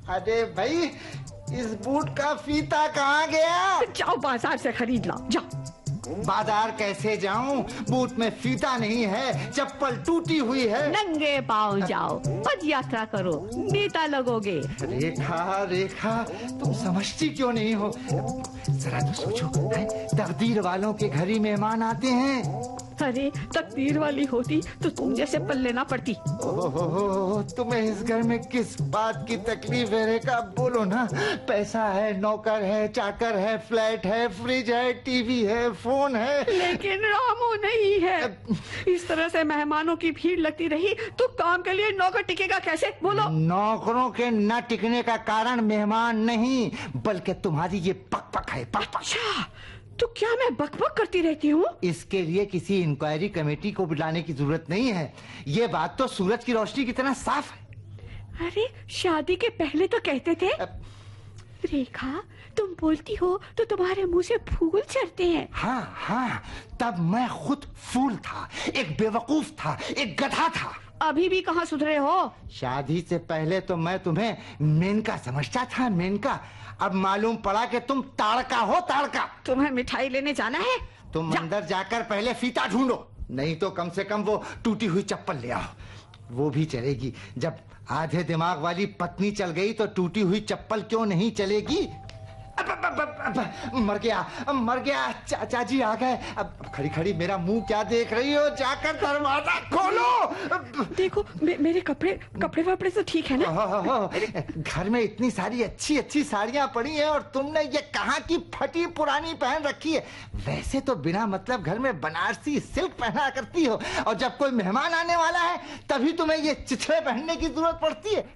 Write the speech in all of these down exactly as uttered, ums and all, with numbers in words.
अरे भाई, इस बूट का फीता कहाँ गया? जाओ बाजार से खरीद लाओ, जाओ। बाजार कैसे जाऊं? बूट में फीता नहीं है, चप्पल टूटी हुई है। नंगे पाँव जाओ, पद यात्रा करो, नेता लगोगे। रेखा रेखा, तुम समझती क्यों नहीं हो? जरा तो सोचो, तकदीर वालों के घर ही मेहमान आते हैं। अरे तकदीर वाली होती तो तुम जैसे पल्ले ना पड़ती। ओहो, तुम्हें इस घर में किस बात की तकलीफ है रेखा? बोलो ना। पैसा है, नौकर है, चाकर है, फ्लैट है, फ्रिज है, टीवी है, फोन है, लेकिन रामू नहीं है। इस तरह से मेहमानों की भीड़ लगती रही तो काम के लिए नौकर टिकेगा कैसे? बोलो। नौकरों के न टिकने का कारण मेहमान नहीं, बल्कि तुम्हारी ये पकपक है, पकपक। अच्छा, तो क्या मैं बकबक करती रहती हूँ? इसके लिए किसी इंक्वायरी कमेटी को बुलाने की जरूरत नहीं है। ये बात तो सूरज की रोशनी की तरह साफ है। अरे शादी के पहले तो कहते थे। रेखा, तुम बोलती हो तो तुम्हारे मुंह से फूल झड़ते हैं। हाँ हाँ, तब मैं खुद फूल था, एक बेवकूफ था, एक गधा था। अभी भी कहाँ सुधरे हो? शादी से पहले तो मैं तुम्हें मेनका समझता था, मेनका। अब मालूम पड़ा कि तुम ताड़का हो, ताड़का। तुम्हें मिठाई लेने जाना है? तुम जा। अंदर जाकर पहले फीता ढूंढो, नहीं तो कम से कम वो टूटी हुई चप्पल ले आओ। वो भी चलेगी। जब आधे दिमाग वाली पत्नी चल गई तो टूटी हुई चप्पल क्यों नहीं चलेगी? अब, अब, अब, अब, अब, मर गया मर गया चाचा जी आ गए। अब खड़ी खड़ी मेरा मुंह क्या देख रही हो? जाकर दरवाजा खोलो। देखो मे, मेरे कपड़े कपड़े वपड़े तो ठीक है ना? घर में इतनी सारी अच्छी अच्छी साड़ियां पड़ी हैं और तुमने ये कहाँ की फटी पुरानी पहन रखी है। वैसे तो बिना मतलब घर में बनारसी सिल्क पहना करती हो, और जब कोई मेहमान आने वाला है तभी तुम्हें ये चिथड़े पहनने की जरूरत पड़ती है।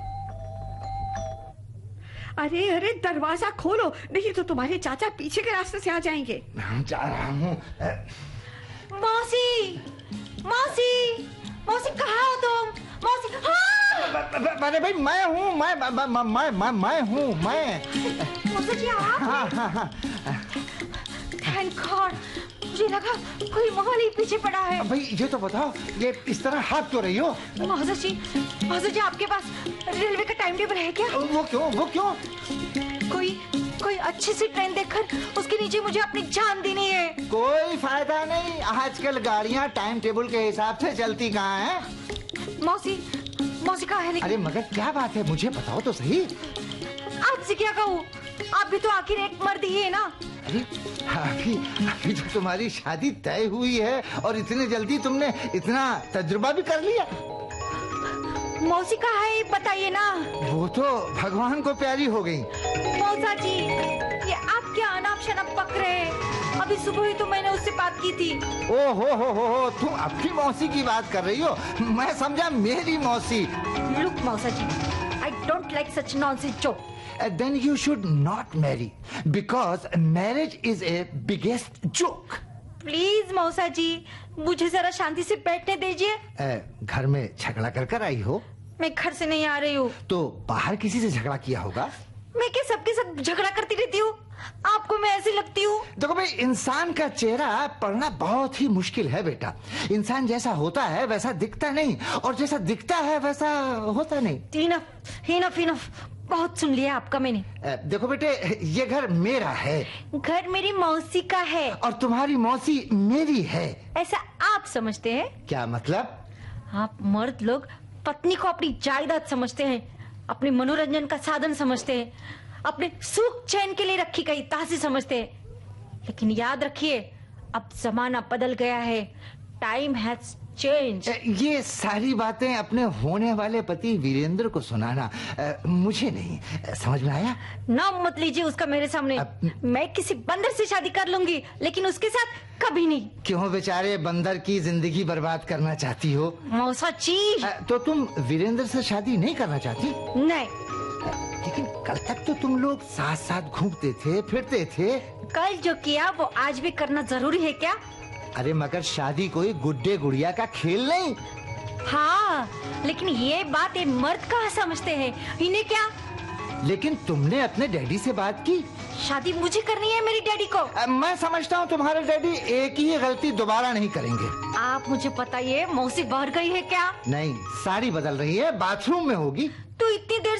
अरे अरे दरवाजा खोलो, नहीं तो तुम्हारे चाचा पीछे के रास्ते से आ जाएंगे। जा रहा हूँ। मौसी, मौसी, मौसी कहाँ हो तुम? मौसी, हाँ! अरे भाई मैं हूँ, मैं मैं मैं मैं मैं हूँ, मैं। मौसी जी आप? हाँ हाँ हाँ। थैंक गॉड, मुझे लगा कोई माहौल ही पीछे पड़ा है। भाई ये तो बताओ, ये इस तरह हाथ क्यों रही हो? मौसी जी, मौसी जी आपके पास रेलवे का टाइम टेबल है क्या? वो क्यों वो क्यों? कोई कोई अच्छी सी ट्रेन देखकर उसके नीचे मुझे अपनी जान देनी है। कोई फायदा नहीं, आजकल गाड़ियाँ टाइम टेबल के हिसाब से चलती कहाँ हैं? मौसी, मौसी कहाँ है? अरे मगर क्या बात है, मुझे बताओ तो सही। आपसे क्या कहूँ, आप भी तो आखिर एक मर्द ही है ना। अरे अभी अभी तो तुम्हारी शादी तय हुई है और इतने जल्दी तुमने इतना तजुर्बा भी कर लिया। मौसी कहाँ है बताइए ना। वो तो भगवान को प्यारी हो गई। मौसा जी, ये आप क्या अनाप शनाप पक रहे हैं? अभी सुबह ही तो मैंने उससे बात की थी। ओ हो हो हो हो, तुम अपनी मौसी की बात कर रही हो? मैं समझा मेरी मौसी। लुक मौसा जी, I don't like such nonsense joke. Then you should not marry because marriage is a biggest joke. Please मौसा जी, मुझे जरा शांति से बैठने दीजिए। घर में झगड़ा कर कर आई हो? मैं घर से नहीं आ रही हूँ। तो बाहर किसी से झगड़ा किया होगा? मैं क्या सबके साथ झगड़ा करती रहती हूँ? आपको मैं ऐसी लगती हूँ? देखो भाई, इंसान का चेहरा पढ़ना बहुत ही मुश्किल है बेटा। इंसान जैसा होता है वैसा दिखता नहीं, और जैसा दिखता है वैसा होता नहीं। इनफ इनफ इनफ, बहुत सुन लिया आपका मैंने। देखो बेटे, ये घर मेरा है। घर मेरी मौसी का है। और तुम्हारी मौसी मेरी है। ऐसा आप समझते हैं? क्या मतलब? आप मर्द लोग पत्नी को अपनी जायदाद समझते हैं, अपने मनोरंजन का साधन समझते हैं, अपने सुख चैन के लिए रखी गई तासी समझते हैं। लेकिन याद रखिए, अब जमाना बदल गया है। Time has change. ये सारी बातें अपने होने वाले पति वीरेंद्र को सुनाना आ, मुझे नहीं समझ में आया। नाम मत लीजिए उसका मेरे सामने। अब... मैं किसी बंदर से शादी कर लूंगी, लेकिन उसके साथ कभी नहीं। क्यों बेचारे बंदर की जिंदगी बर्बाद करना चाहती हो? मौसा जी, तो तुम वीरेंद्र से शादी नहीं करना चाहती? नहीं। लेकिन कल तक तो तुम लोग साथ साथ घूमते थे, फिरते थे। कल जो किया वो आज भी करना जरूरी है क्या? अरे मगर शादी कोई गुड्डे गुड़िया का खेल नहीं। हाँ, लेकिन ये बात ये मर्द कहाँ समझते हैं? इन्हें क्या? लेकिन तुमने अपने डैडी से बात की? शादी मुझे करनी है मेरी डैडी को। आ, मैं समझता हूँ तुम्हारे डैडी एक ही गलती दोबारा नहीं करेंगे। आप मुझे बताइए, मौसी बाहर गई है क्या? नहीं, साड़ी बदल रही है, बाथरूम में होगी। तो इतनी देर